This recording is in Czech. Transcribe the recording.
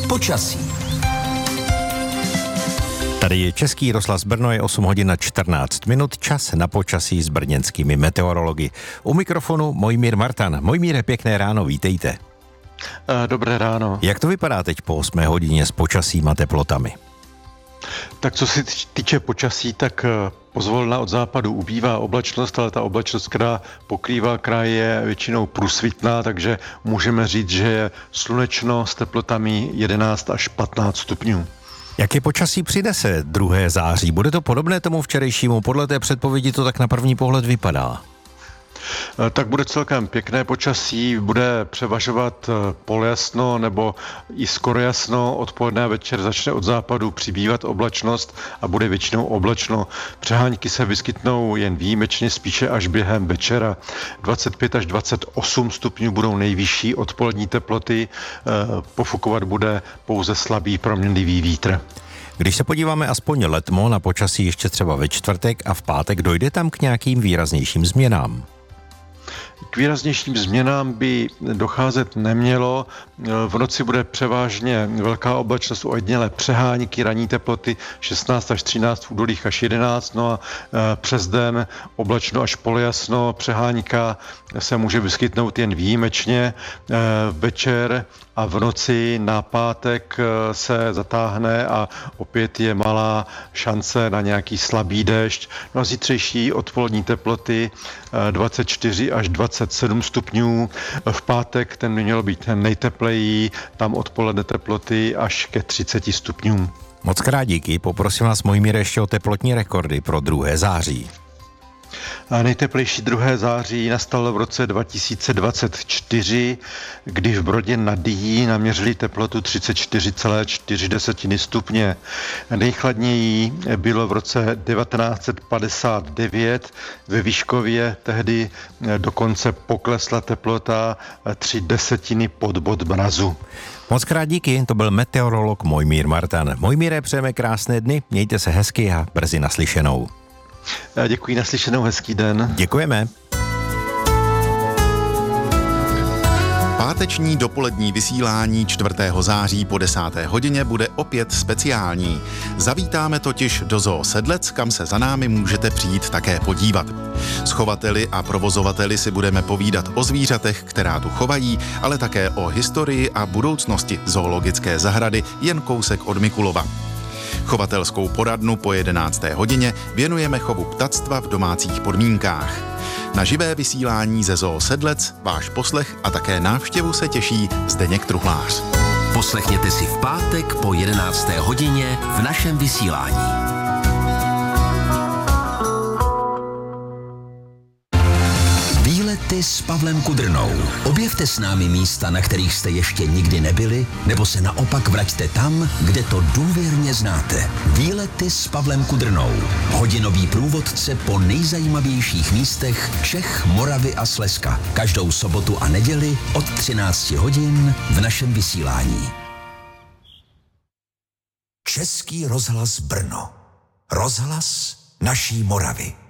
Počasí. Tady je Český rozhlas Brno, je 8 hodin a 14 minut, čas na počasí s brněnskými meteorology. U mikrofonu Mojmír Martan. Mojmíre, pěkné ráno, vítejte. Dobré ráno. Jak to vypadá teď po 8 hodině s počasím a teplotami? Tak co se týče počasí, tak pozvolna od západu ubývá oblačnost, ale ta oblačnost, která pokrývá kraj, je většinou průsvitná, takže můžeme říct, že je slunečno s teplotami 11 až 15 stupňů. Jaké počasí přinese 2. září? Bude to podobné tomu včerejšímu? Podle té předpovědi to tak na první pohled vypadá. Tak bude celkem pěkné počasí, bude převažovat polojasno nebo i skoro jasno, odpoledne a večer začne od západu přibývat oblačnost a bude většinou oblačno. Přehánky se vyskytnou jen výjimečně, spíše až během večera. 25 až 28 stupňů budou nejvyšší odpolední teploty, pofukovat bude pouze slabý proměnlivý vítr. Když se podíváme aspoň letmo na počasí ještě třeba ve čtvrtek a v pátek, dojde tam k nějakým výraznějším změnám? K výraznějším změnám by docházet nemělo. V noci bude převážně velká oblačnost, ojedinělé přehánky, ranní teploty 16 až 13, v údolích až 11, no a přes den oblačno až polojasno, přehánka se může vyskytnout jen výjimečně. Večer a v noci na pátek se zatáhne a opět je malá šance na nějaký slabý déšť. No a zítřejší odpolední teploty 24 až 27 stupňů. V pátek ten by mělo být nejtepleji, tam odpoledne teploty až ke 30 stupňům. Moc krát díky, poprosím vás, Mojmíre, ještě o teplotní rekordy pro 2. září. Nejteplejší 2. září nastalo v roce 2024, kdy v Brodě nad Dyjí naměřili teplotu 34,4 stupně. Nejchladněji bylo v roce 1959 ve Vyškově, tehdy dokonce poklesla teplota 0,3 pod bod mrazu. Moc krát díky, to byl meteorolog Mojmír Martan. Mojmíre, přejeme krásné dny, mějte se hezky a brzy naslyšenou. Děkuji, naslyšenou, hezký den. Děkujeme. Páteční dopolední vysílání 4. září po 10. hodině bude opět speciální. Zavítáme totiž do Zoo Sedlec, kam se za námi můžete přijít také podívat. S chovateli a provozovateli si budeme povídat o zvířatech, která tu chovají, ale také o historii a budoucnosti zoologické zahrady jen kousek od Mikulova. Chovatelskou poradnu po 11. hodině věnujeme chovu ptactva v domácích podmínkách. Na živé vysílání ze Zoo Sedlec váš poslech a také návštěvu se těší Zdeněk Truhlář. Poslechněte si v pátek po 11. hodině v našem vysílání. Výlety s Pavlem Kudrnou. Objevte s námi místa, na kterých jste ještě nikdy nebyli, nebo se naopak vraťte tam, kde to důvěrně znáte. Výlety s Pavlem Kudrnou. Hodinový průvodce po nejzajímavějších místech Čech, Moravy a Slezska. Každou sobotu a neděli od 13 hodin v našem vysílání. Český rozhlas Brno. Rozhlas naší Moravy.